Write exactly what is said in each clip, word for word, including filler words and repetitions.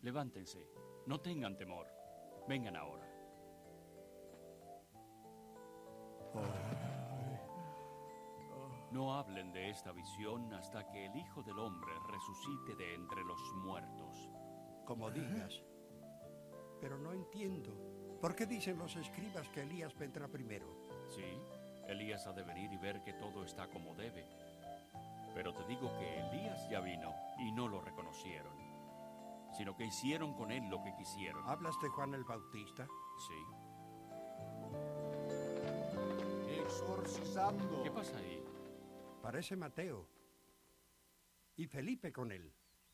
Levántense, no tengan temor. Vengan ahora. No hablen de esta visión hasta que el Hijo del Hombre resucite de entre los muertos. Como digas. Pero no entiendo. ¿Por qué dicen los escribas que Elías vendrá primero? Sí, Elías ha de venir y ver que todo está como debe. Pero te digo que Elías ya vino y no lo reconocieron, sino que hicieron con él lo que quisieron. ¿Hablas de Juan el Bautista? Sí. Exorcizando. ¿Qué pasa ahí? Parece Mateo. Y Felipe con él.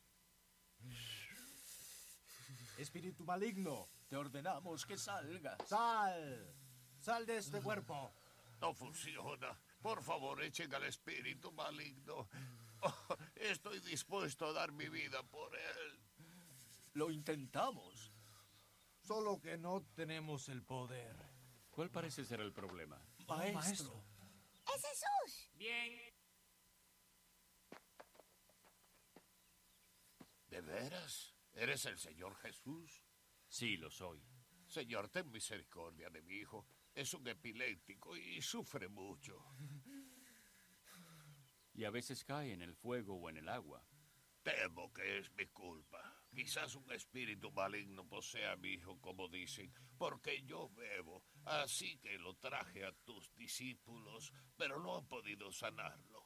Espíritu maligno, Te ordenamos que salgas. sal. Sal de este cuerpo. No funciona. Por favor, echen al espíritu maligno. Oh, estoy dispuesto a dar mi vida por él. Lo intentamos. Solo que no tenemos el poder. ¿Cuál parece ser el problema? Maestro. ¡Es Jesús! ¿De veras? ¿Eres el Señor Jesús? Sí, lo soy. Señor, ten misericordia de mi hijo. Es un epiléptico y sufre mucho. Y a veces cae en el fuego o en el agua. Temo que es mi culpa. Quizás un espíritu maligno posea a mi hijo, como dicen, porque yo bebo. Así que lo traje a tus discípulos, pero no han podido sanarlo.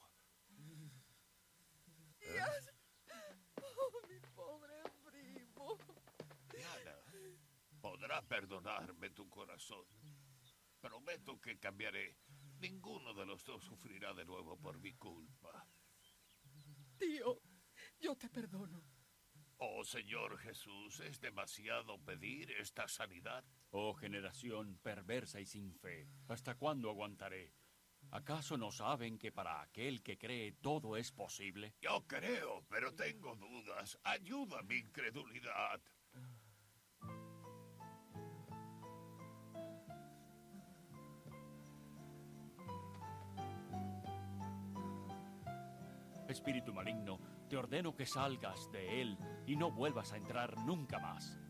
Dios. Oh, mi pobre primo. Diana, podrá perdonarme tu corazón. Prometo que cambiaré. Ninguno de los dos sufrirá de nuevo por mi culpa. Tío, yo te perdono. Oh, Señor Jesús, ¿es demasiado pedir esta sanidad? Oh, generación perversa y sin fe, ¿hasta cuándo aguantaré? ¿Acaso no saben que para aquel que cree todo es posible? Yo creo, pero tengo dudas. Ayuda a mi incredulidad. Espíritu maligno, te ordeno que salgas de él y no vuelvas a entrar nunca más.